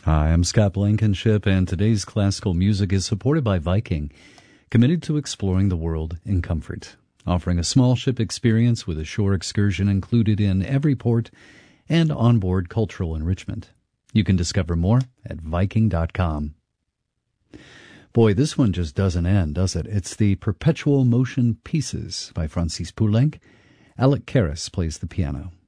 Hi, I'm Scott Blankenship, and today's classical music is supported by Viking, committed to exploring the world in comfort, offering a small ship experience with a shore excursion included in every port and onboard cultural enrichment. You can discover more at Viking.com. Boy, this one just doesn't end, does it? It's the Perpetual Motion Pieces by Francis Poulenc. Alec Karras plays the piano.